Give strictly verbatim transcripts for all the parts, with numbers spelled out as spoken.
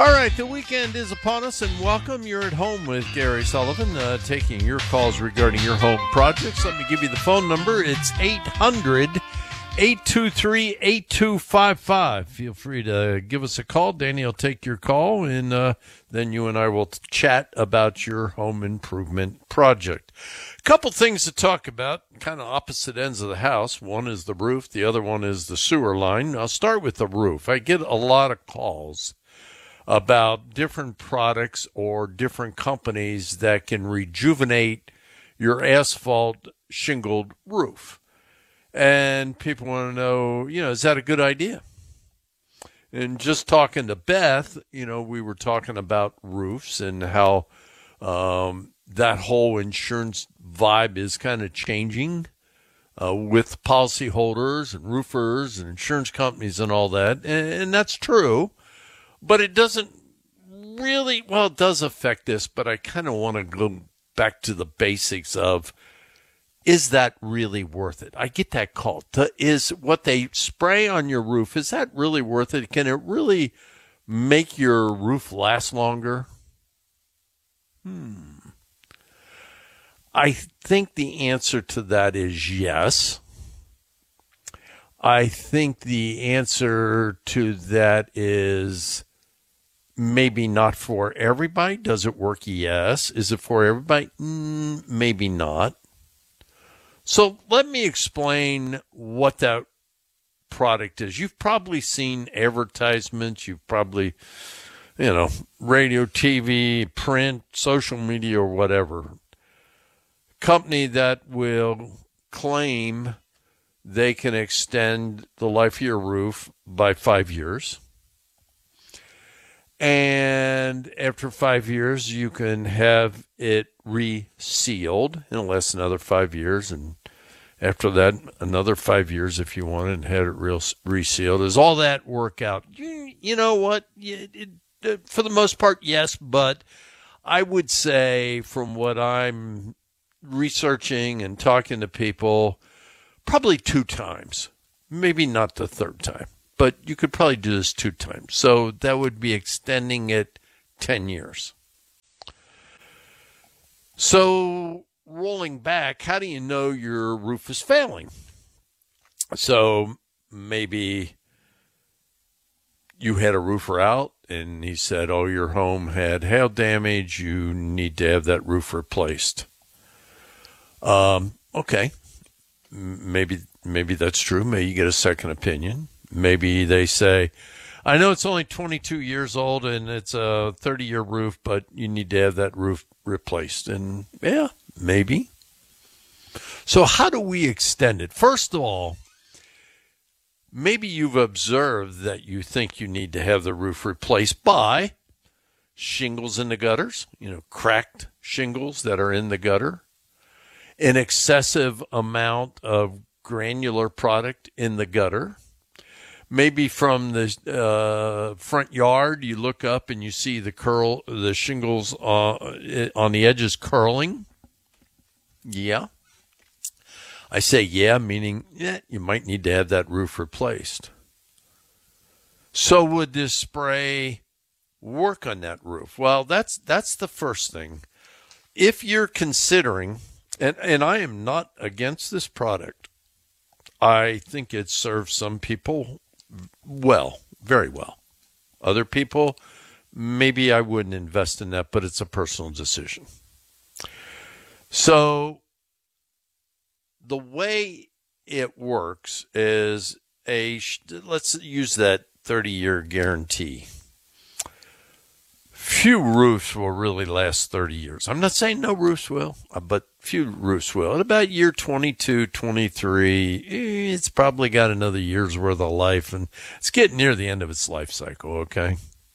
All right, the weekend is upon us, and welcome. You're at home with Gary Sullivan, uh, taking your calls regarding your home projects. Let me give you the phone number. It's eight hundred, eight two three, eight two five five. Feel free to give us a call. Danny will take your call, and uh, then you and I will chat about your home improvement project. A couple things to talk about, kind of opposite ends of the house. One is the roof. The other one is the sewer line. I'll start with the roof. I get a lot of calls about different products or different companies that can rejuvenate your asphalt shingled roof. And people want to know, you know, is that a good idea? And just talking to Beth, you know, we were talking about roofs and how um, that whole insurance vibe is kind of changing uh, with policyholders and roofers and insurance companies and all that. And, and that's true. But it doesn't really, well, it does affect this, but I kind of want to go back to the basics of, is that really worth it? I get that call. Is what they spray on your roof, is that really worth it? Can it really make your roof last longer? Hmm. I think the answer to that is yes. I think the answer to that is maybe not for everybody. Does it work? Yes. Is it for everybody? Mm, maybe not. So let me explain what that product is. You've probably seen advertisements. You've probably, you know, radio, T V, print, social media, or whatever. Company that will claim they can extend the life of your roof by five years. And after five years, you can have it resealed. It'll last another five years. And after that, another five years if you want it, and have it real resealed. Does all that work out? You, you know what? It, it, for the most part, yes. But I would say from what I'm researching and talking to people, probably two times, maybe not the third time, but you could probably do this two times. So that would be extending it ten years. So rolling back, how do you know your roof is failing? So maybe you had a roofer out and he said, oh, your home had hail damage. You need to have that roof replaced. Um, okay. Maybe maybe that's true. Maybe you get a second opinion. Maybe they say, I know it's only twenty-two years old and it's a thirty-year roof, but you need to have that roof replaced. And yeah, maybe. So how do we extend it? First of all, maybe you've observed that you think you need to have the roof replaced by shingles in the gutters, you know, cracked shingles that are in the gutter, an excessive amount of granular product in the gutter. Maybe from the uh, front yard, you look up and you see the curl, the shingles uh, on the edges curling. Yeah. I say yeah, meaning yeah, you might need to have that roof replaced. So would this spray work on that roof? Well, that's that's the first thing. If you're considering, and, and I am not against this product, I think it serves some people well, very well. Other people, maybe I wouldn't invest in that, but it's a personal decision. So the way it works is a, let's use that thirty-year guarantee. Few roofs will really last thirty years. I'm not saying no roofs will, but few roofs will. At about year twenty-two, twenty-three, it's probably got another year's worth of life, and it's getting near the end of its life cycle, okay?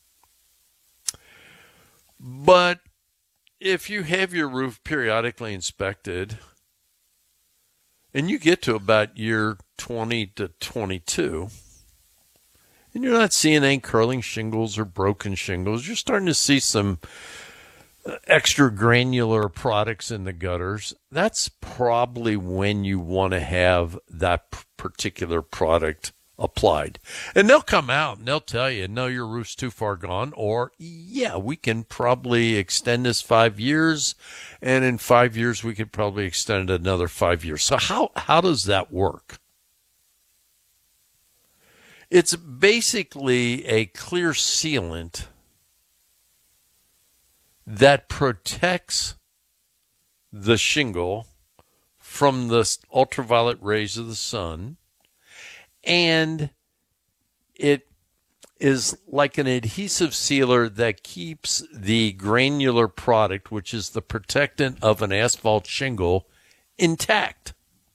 But if you have your roof periodically inspected, and you get to about year twenty to twenty-two, and you're not seeing any curling shingles or broken shingles, you're starting to see some extra granular products in the gutters, that's probably when you want to have that particular product applied. And they'll come out and they'll tell you, no, your roof's too far gone, or yeah, we can probably extend this five years, and in five years we could probably extend it another five years. So how, how does that work? It's basically a clear sealant that protects the shingle from the ultraviolet rays of the sun, and it is like an adhesive sealer that keeps the granular product, which is the protectant of an asphalt shingle, intact.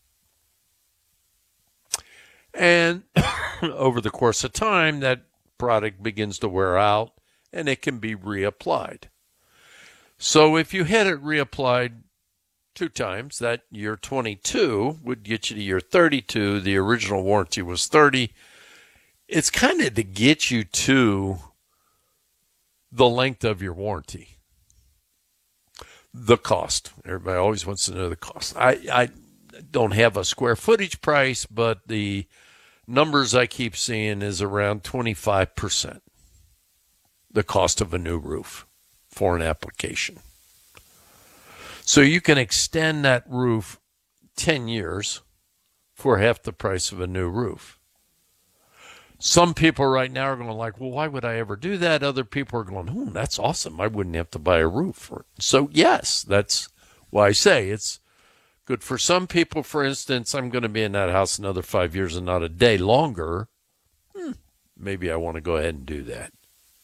And over the course of time, that product begins to wear out, and it can be reapplied. So if you had it reapplied two times, that year twenty-two would get you to year thirty-two. The original warranty was thirty. It's kind of to get you to the length of your warranty. The cost. Everybody always wants to know the cost. I, I don't have a square footage price, but the numbers I keep seeing is around twenty-five percent the cost of a new roof for an application. So you can extend that roof ten years for half the price of a new roof. Some people right now are going like, well, why would I ever do that? Other people are going, hmm, that's awesome. I wouldn't have to buy a roof. So yes, that's why I say it's good for some people. For instance, I'm going to be in that house another five years and not a day longer. Hmm, maybe I want to go ahead and do that.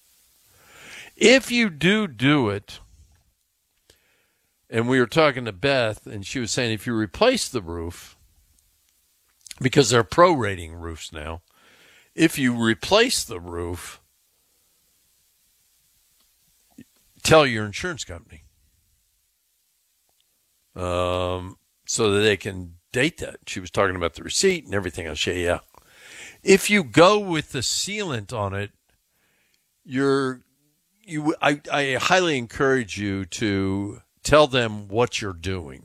If you do do it, and we were talking to Beth, and she was saying if you replace the roof, because they're prorating roofs now, if you replace the roof, tell your insurance company um, so that they can date that. She was talking about the receipt and everything. I'll show you. Yeah. If you go with the sealant on it, you're you. I, I highly encourage you to tell them what you're doing.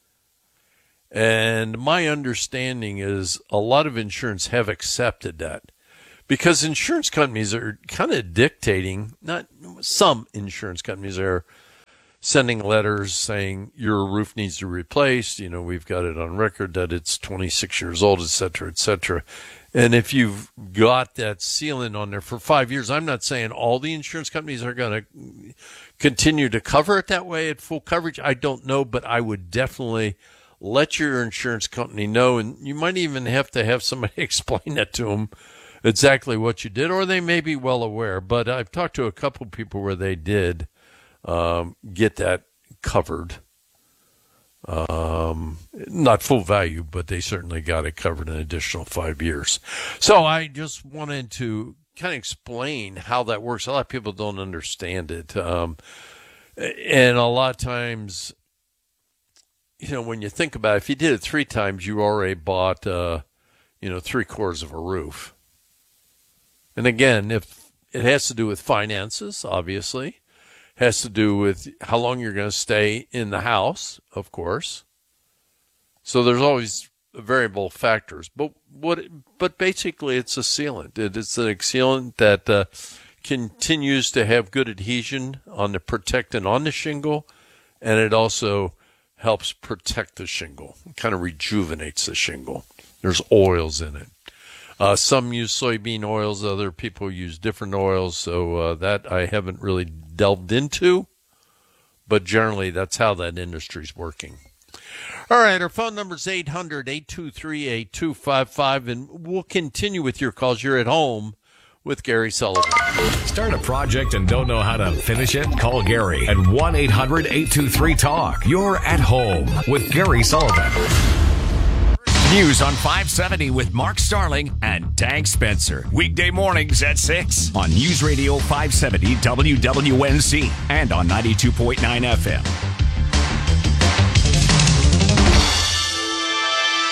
And my understanding is a lot of insurance have accepted that, because insurance companies are kind of dictating, not some insurance companies are sending letters saying your roof needs to be replaced. You know, we've got it on record that it's twenty-six years old, et cetera, et cetera. And if you've got that sealant on there for five years, I'm not saying all the insurance companies are going to continue to cover it that way at full coverage. I don't know, but I would definitely let your insurance company know. And you might even have to have somebody explain that to them exactly what you did, or they may be well aware. But I've talked to a couple of people where they did um, get that covered. Um, not full value, but they certainly got it covered an additional five years. So I just wanted to kind of explain how that works. A lot of people don't understand it. Um, and a lot of times, you know, when you think about it, if you did it three times, you already bought, uh, you know, three quarters of a roof. And again, if it has to do with finances, obviously, has to do with how long you're going to stay in the house, of course. So there's always variable factors. But what? But basically, it's a sealant. It, it's an sealant that uh, continues to have good adhesion on the protectant on the shingle, and it also helps protect the shingle. It kind of rejuvenates the shingle. There's oils in it. Uh, some use soybean oils. Other people use different oils. So uh, that I haven't really delved into, but generally that's how that industry's working. All right, our phone number is eight hundred, eight two three, eight two five five, and we'll continue with your calls. You're at home with Gary Sullivan. Start a project and don't know how to finish it? Call Gary at one eight hundred, eight two three, talk. You're at home with Gary Sullivan. News on five seventy with Mark Starling and Tank Spencer. Weekday mornings at six on News Radio five seventy W W N C and on ninety-two point nine F M.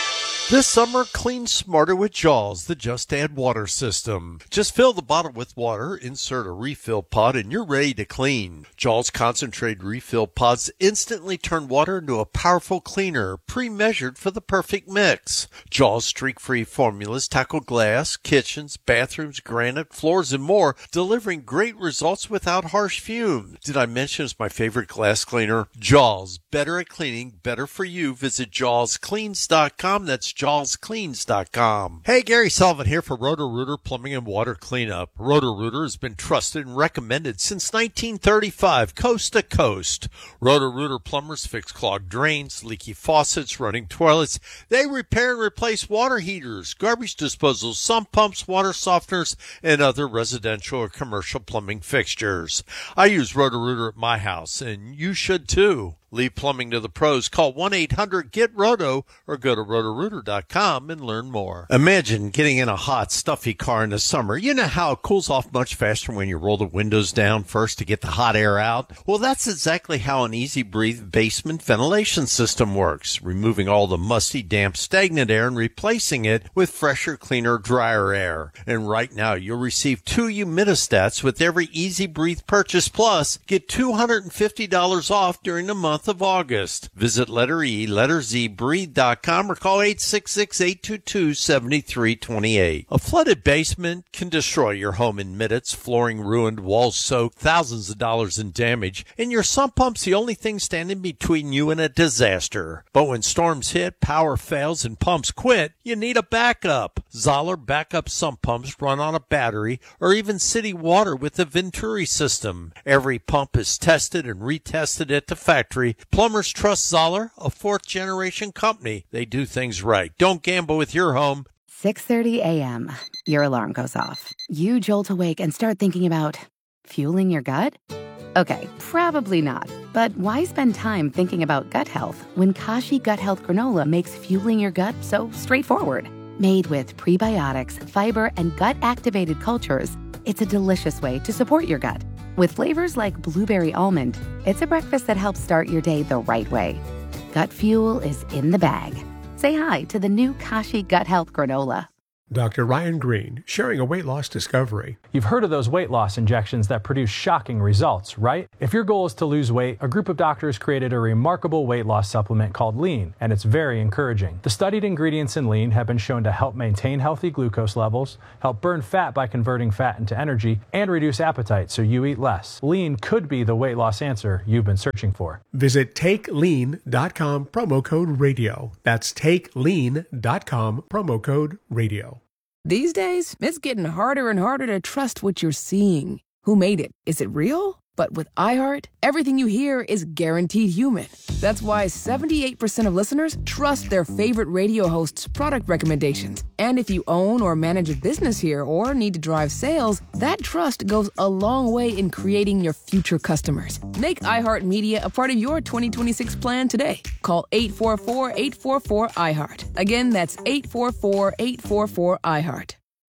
This summer, clean smarter with Jaws, the Just Add Water system. Just fill the bottle with water, insert a refill pod, and you're ready to clean. Jaws concentrated refill pods instantly turn water into a powerful cleaner, pre-measured for the perfect mix. Jaws streak-free formulas tackle glass, kitchens, bathrooms, granite, floors, and more, delivering great results without harsh fumes. Did I mention it's my favorite glass cleaner? Jaws, better at cleaning, better for you. Visit jaws cleans dot com. That's jaws cleans dot com. Hey, Gary Sullivan here for Roto-Rooter Plumbing and Water Cleanup. Roto-Rooter has been trusted and recommended since nineteen thirty-five, coast to coast. Roto-Rooter plumbers fix clogged drains, leaky faucets, running toilets. They repair and replace water heaters, garbage disposals, sump pumps, water softeners, and other residential or commercial plumbing fixtures. I use Roto-Rooter at my house, and you should too. Leave plumbing to the pros. Call one eight hundred get roto or go to roto rooter dot com and learn more. Imagine getting in a hot, stuffy car in the summer. You know how it cools off much faster when you roll the windows down first to get the hot air out? Well, that's exactly how an Easy Breathe basement ventilation system works, removing all the musty, damp, stagnant air and replacing it with fresher, cleaner, drier air. And right now, you'll receive two humidistats with every Easy Breathe purchase, plus get two hundred fifty dollars off during the month of August. Visit letter E, letter Z, breathe dot com or call eight six six, eight two two, seven three two eight. A flooded basement can destroy your home in minutes, flooring ruined, walls soaked, thousands of dollars in damage, and your sump pump's the only thing standing between you and a disaster. But when storms hit, power fails, and pumps quit, you need a backup. Zoller backup sump pumps run on a battery or even city water with the Venturi system. Every pump is tested and retested at the factory. Plumbers trust Zoller, a fourth-generation company. They do things right. Don't gamble with your home. six thirty a.m. Your alarm goes off. You jolt awake and start thinking about fueling your gut? Okay, probably not. But why spend time thinking about gut health when Kashi Gut Health Granola makes fueling your gut so straightforward? Made with prebiotics, fiber, and gut-activated cultures, it's a delicious way to support your gut. With flavors like blueberry almond, it's a breakfast that helps start your day the right way. Gut fuel is in the bag. Say hi to the new Kashi Gut Health Granola. Doctor Ryan Green, sharing a weight loss discovery. You've heard of those weight loss injections that produce shocking results, right? If your goal is to lose weight, a group of doctors created a remarkable weight loss supplement called Lean, and it's very encouraging. The studied ingredients in Lean have been shown to help maintain healthy glucose levels, help burn fat by converting fat into energy, and reduce appetite so you eat less. Lean could be the weight loss answer you've been searching for. Visit take lean dot com, promo code radio. That's take lean dot com, promo code radio. These days, it's getting harder and harder to trust what you're seeing. Who made it? Is it real? But with iHeart, everything you hear is guaranteed human. That's why seventy-eight percent of listeners trust their favorite radio hosts' product recommendations. And if you own or manage a business here or need to drive sales, that trust goes a long way in creating your future customers. Make iHeartMedia a part of your twenty twenty-six plan today. Call eight four four, eight four four, iHeart. Again, that's eight four four, eight four four, iHeart.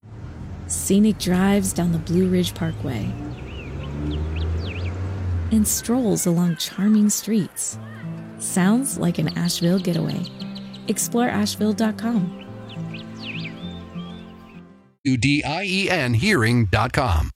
Scenic drives down the Blue Ridge Parkway and strolls along charming streets. Sounds like an Asheville getaway. Explore asheville dot com. U D I E N hearing dot com.